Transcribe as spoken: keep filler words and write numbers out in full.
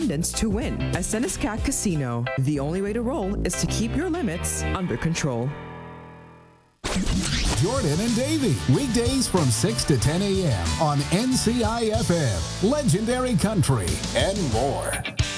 abundance to win. At Senescat Casino, the only way to roll is to keep your limits under control. Jordan and Davey, weekdays from six to ten a.m. on N C I F M, Legendary Country, and more.